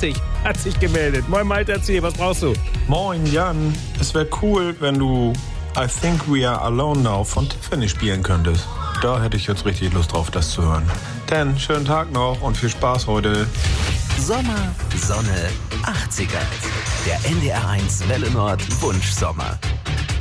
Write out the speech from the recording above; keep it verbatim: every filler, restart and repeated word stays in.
dreißig hat sich gemeldet. Moin Malte, erzähl, was brauchst du? Moin Jan, es wäre cool, wenn du I Think We Are Alone Now von Tiffany spielen könntest. Da hätte ich jetzt richtig Lust drauf, das zu hören. Denn schönen Tag noch und viel Spaß heute. Sommer, Sonne, achtziger. Der N D R eins Welle Nord Wunschsommer.